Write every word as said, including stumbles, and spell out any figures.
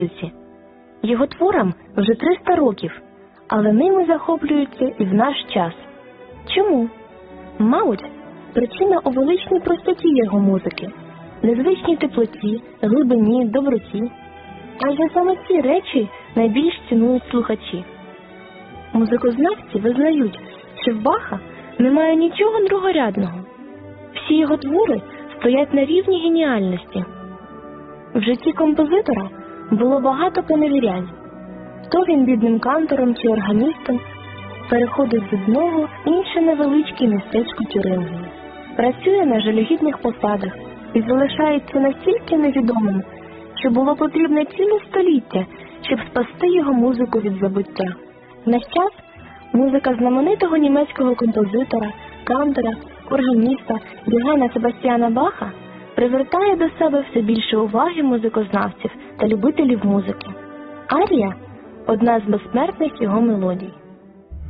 музиці. Його творам вже триста років, але ними захоплюються і в наш час. Чому? Мабуть, причина у величній простоті його музики, незвичній теплоті, глибині, доброті. Адже саме ці речі найбільш цінують слухачі. Музикознавці визнають, що в Баха немає нічого другорядного. Всі його твори стоять на рівні геніальності. В житті композитора було багато поневірянь. То він бідним кантором чи органістом переходить з одного в інше невеличке містечко Тюрингії, працює на жалюгідних посадах і залишається настільки невідомим, що було потрібне ціле століття, щоб спасти його музику від забуття. В наш час музика знаменитого німецького композитора, кантора, органіста Йогана Себастьяна Баха привертає до себе все більше уваги музикознавців та любителів музики. Арія – одна з безсмертних його мелодій.